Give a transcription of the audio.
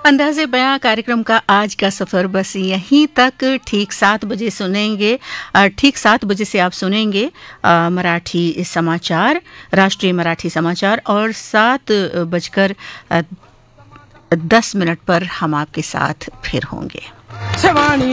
अंदाज़े बयां कार्यक्रम का आज का सफ़र बस यहीं तक। ठीक 7 बजे सुनेंगे, ठीक 7 बजे से आप सुनेंगे मराठी समाचार, राष्ट्रीय मराठी समाचार, और 7:10 पर हम आपके साथ फिर होंगे।